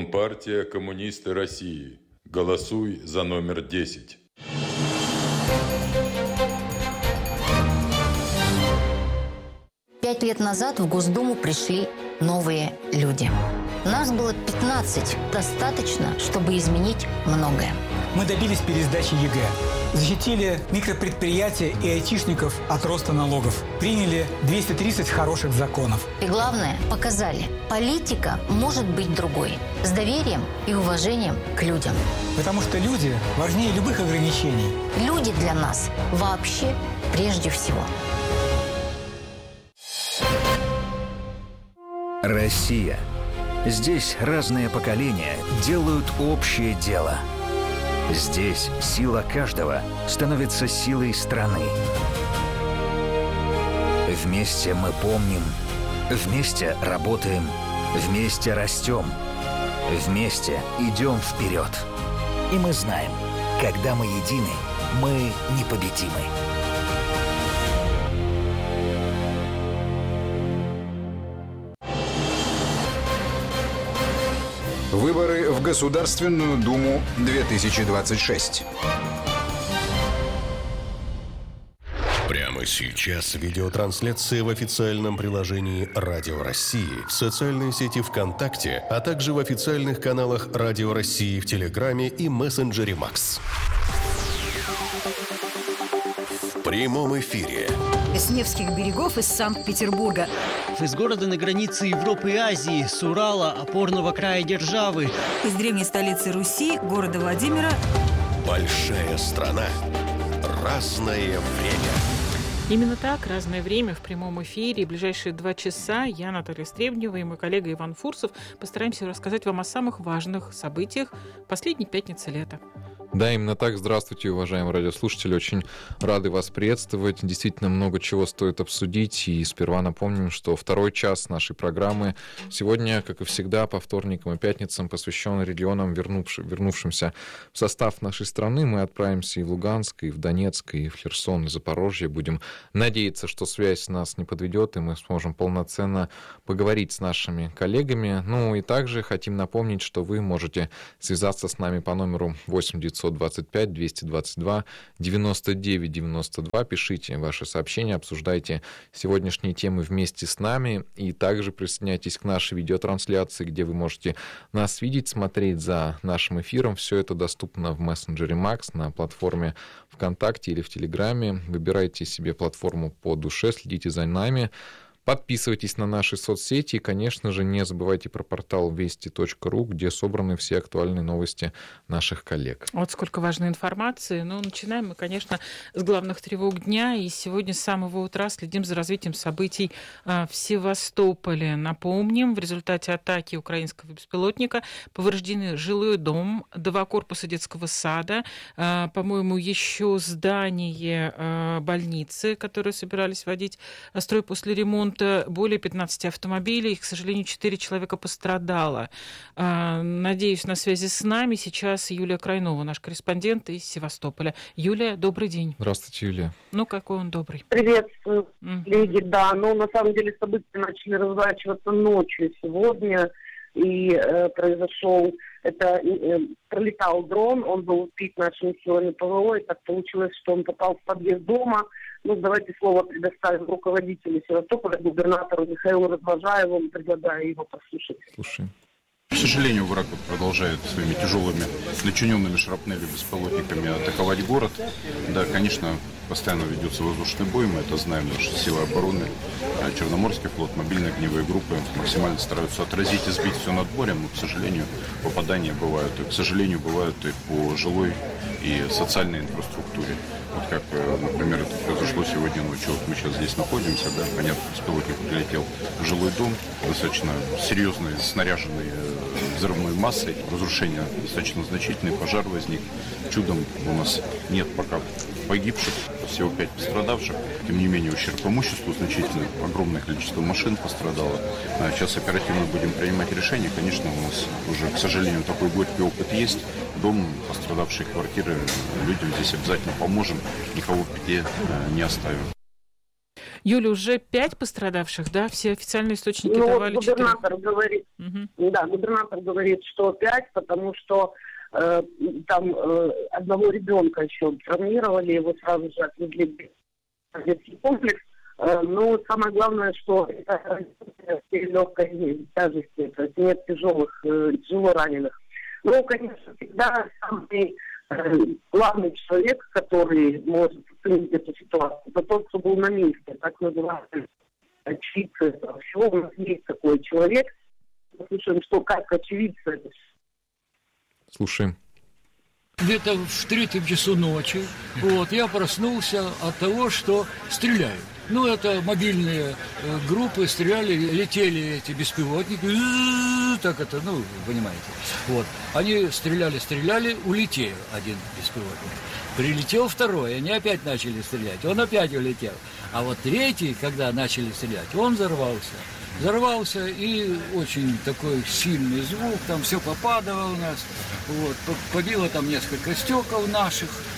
Компартия Коммунисты России. Голосуй за номер 10. Пять лет назад в Госдуму пришли новые люди. Нас было 15. Достаточно, чтобы изменить многое. Мы добились пересдачи ЕГЭ. Защитили микропредприятия и айтишников от роста налогов. Приняли 230 хороших законов. И главное, показали, политика может быть другой. С доверием и уважением к людям. Потому что люди важнее любых ограничений. Люди для нас вообще прежде всего. Россия. Здесь разные поколения делают общее дело. Здесь сила каждого становится силой страны. Вместе мы помним, вместе работаем, вместе растем, вместе идем вперед. И мы знаем, когда мы едины, мы непобедимы. Выборы в Государственную Думу 2026. Прямо сейчас видеотрансляция в официальном приложении Радио России, в социальной сети ВКонтакте, а также в официальных каналах Радио России в Телеграме и мессенджере Макс. В прямом эфире. С Невских берегов, из Санкт-Петербурга. Из города на границе Европы и Азии, с Урала, опорного края державы. Из древней столицы Руси, города Владимира. Большая страна. Разное время. Именно так, разное время в прямом эфире. В ближайшие 2 часа я, Наталья Стребнева, и мой коллега Иван Фурсов постараемся рассказать вам о самых важных событиях последней пятницы лета. Да, именно так. Здравствуйте, уважаемые радиослушатели. Очень рады вас приветствовать. Действительно, много чего стоит обсудить. И сперва напомним, что второй час нашей программы сегодня, как и всегда, по вторникам и пятницам посвящен регионам, вернувшимся в состав нашей страны. Мы отправимся и в Луганск, и в Донецк, и в Херсон, и Запорожье. Будем надеяться, что связь нас не подведет, и мы сможем полноценно поговорить с нашими коллегами. Ну и также хотим напомнить, что вы можете связаться с нами по номеру 8-925-222-99-92. Пишите ваши сообщения, обсуждайте сегодняшние темы вместе с нами. И также присоединяйтесь к нашей видеотрансляции, где вы можете нас видеть, смотреть за нашим эфиром. Все это доступно в мессенджере Макс, на платформе ВКонтакте или в Телеграме. Выбирайте себе платформу по душе, следите за нами. Подписывайтесь на наши соцсети и, конечно же, не забывайте про портал вести.ру, где собраны все актуальные новости наших коллег. Вот сколько важной информации. Но начинаем мы, конечно, с главных тревог дня. И сегодня с самого утра следим за развитием событий в Севастополе. Напомним, в результате атаки украинского беспилотника повреждены жилой дом, 2 корпуса детского сада, по-моему, еще здание больницы, которые собирались вводить строй после ремонта. Более 15 автомобилей, к сожалению, 4 человека пострадало. Надеюсь, на связи с нами сейчас Юлия Крайнова, наш корреспондент из Севастополя. Юлия, добрый день. Здравствуйте, Юлия. Ну, какой он добрый. Приветствую, коллеги. Да, но на самом деле события начали разворачиваться ночью сегодня, и пролетал дрон, он был сбит нашими силами ПВО, и так получилось, что он попал в подъезд дома. Ну, давайте слово предоставим руководителю Севастополя, губернатору Михаилу Развожаеву, предлагаю его послушать. Слушаем. К сожалению, враг продолжает своими тяжелыми, начиненными шрапнелью беспилотниками атаковать город. Да, конечно, постоянно ведется воздушный бой, мы это знаем, наши силы обороны, Черноморский флот, мобильные огневые группы максимально стараются отразить и сбить все над морем, но, к сожалению, попадания бывают. И, к сожалению, бывают и по жилой и социальной инфраструктуре. Вот как, например, это произошло сегодня ночью. Вот мы сейчас здесь находимся, да, понятно, беспилотник прилетел в жилой дом, достаточно серьезный, снаряженный взрывной массой, разрушения достаточно значительные, пожар возник. Чудом у нас нет пока погибших, всего 5 пострадавших. Тем не менее, ущерб имуществу значительный, огромное количество машин пострадало. Сейчас оперативно будем принимать решения. Конечно, у нас уже, к сожалению, такой горький опыт есть. Дом, пострадавшие квартиры, людям здесь обязательно поможем, никого в беде не оставим. Юля, уже 5 пострадавших, да? Все официальные источники давали 4. Губернатор говорит, губернатор говорит, что 5, потому что там одного ребенка еще травмировали, его сразу же отвезли в детский комплекс. Но самое главное, что это легкой тяжести, то есть нет тяжело раненых. Ну, конечно, всегда самый главный человек, который может оценить эту ситуацию, это тот, кто был на месте, так называемый очевидцы. Всего у нас есть такой человек. Мы слушаем, что как очевидцы. Слушаем. Где-то в 3 часу ночи я проснулся от того, что стреляют. Ну, это мобильные группы стреляли, летели эти беспилотники, так это, вы понимаете. Они стреляли, улетел один беспилотник. Прилетел второй, они опять начали стрелять, он опять улетел. А вот третий, когда начали стрелять, он взорвался, и очень такой сильный звук, там все попадало у нас, побило там несколько стекол наших.